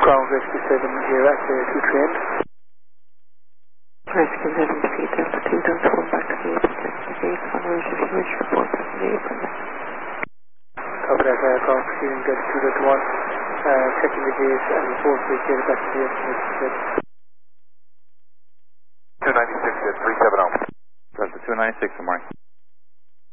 ground rescue 7 here at the 2 train. Rescue 11 feet altitude and phone back to the 8 on route if you wish report back to the 8. Copy that, ground proceeding altitude at 1. Checking the gauge and report the data back to the estimate. 296 at 370. Delta 296, good morning.